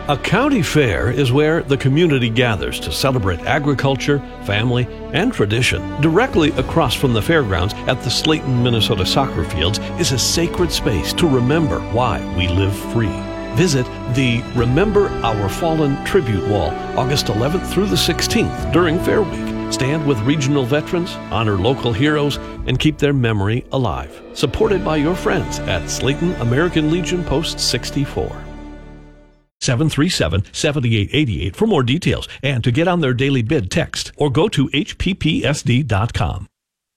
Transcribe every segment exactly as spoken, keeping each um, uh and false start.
A county fair is where the community gathers to celebrate agriculture, family, and tradition. Directly across from the fairgrounds at the Slayton, Minnesota soccer fields is a sacred space to remember why we live free. Visit the Remember Our Fallen Tribute Wall August eleventh through the sixteenth during Fair Week. Stand with regional veterans, honor local heroes, and keep their memory alive. Supported by your friends at Slayton American Legion Post sixty-four. seven three seven, seven eight eight eight for more details and to get on their daily bid, text or go to H P P S D dot com.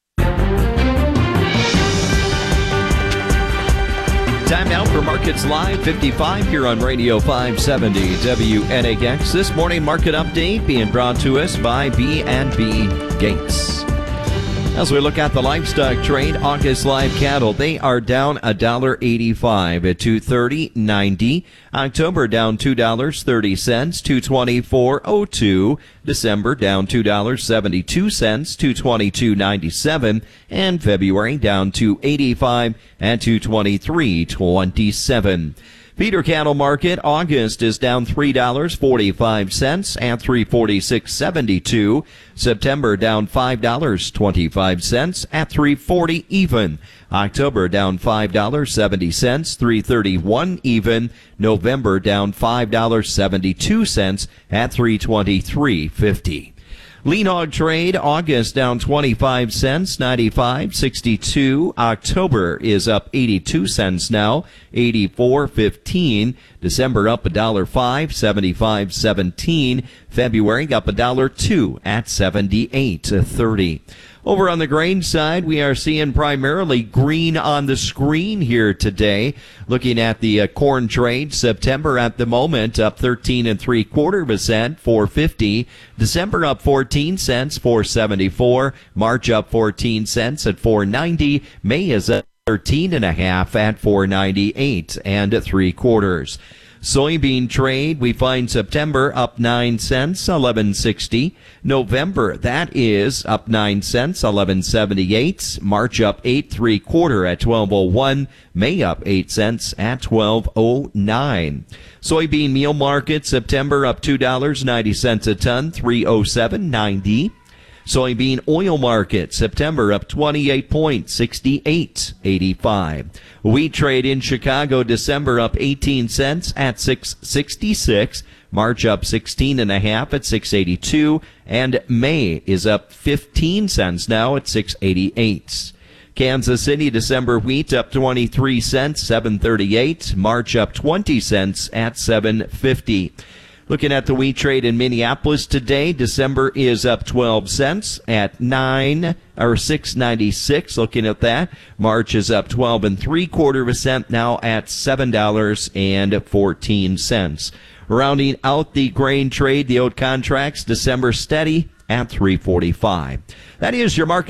Time now for Markets Live fifty-five here on Radio five seventy W N A X. This morning market update being brought to us by B and B Gates. As we look at the livestock trade, August live cattle, they are down one dollar eighty-five at two thirty ninety. October down two dollars and thirty cents, two twenty-four oh two. December down two dollars and seventy-two cents, two twenty-two ninety-seven. And February down two eighty-five at two twenty-three twenty-seven. Feeder cattle market, August is down three dollars and forty-five cents at three forty-six seventy-two. September down five dollars and twenty-five cents at three forty even. October down five dollars and seventy cents, three thirty-one even. November down five dollars and seventy-two cents at three twenty-three fifty. Lean hog trade, August down twenty-five cents, ninety-five sixty-two. October is up eighty-two cents now, eighty-four fifteen. December up a dollar five, seventy-five seventeen. February up a dollar two at seventy-eight thirty. Over on the grain side, we are seeing primarily green on the screen here today. Looking at the uh, corn trade, September at the moment up thirteen and three quarter percent, four fifty. December up fourteen cents, four seventy-four. March up fourteen cents at four ninety. May is up thirteen and a half at four ninety-eight and three quarters. Soybean trade, we find September up nine cents, eleven sixty. November, that is up nine cents, eleven seventy-eight. March up eight three quarter at twelve oh one. May up eight cents at twelve oh nine. Soybean meal market, September up two dollars and ninety cents a ton, three oh seven ninety. Soybean oil market, September up twenty-eight points, sixty-eight eighty-five. Wheat trade in Chicago, December up eighteen cents at six sixty-six. March up sixteen and a half at six eighty-two. And May is up fifteen cents now at six eighty-eight. Kansas City, December wheat up twenty-three cents, seven thirty-eight. March up twenty cents at seven fifty. Looking at the wheat trade in Minneapolis today, December is up twelve cents at nine or six ninety-six. Looking at that, March is up twelve and three quarter percent now at seven dollars and fourteen cents. Rounding out the grain trade, the oat contracts, December steady at three forty-five. That is your market.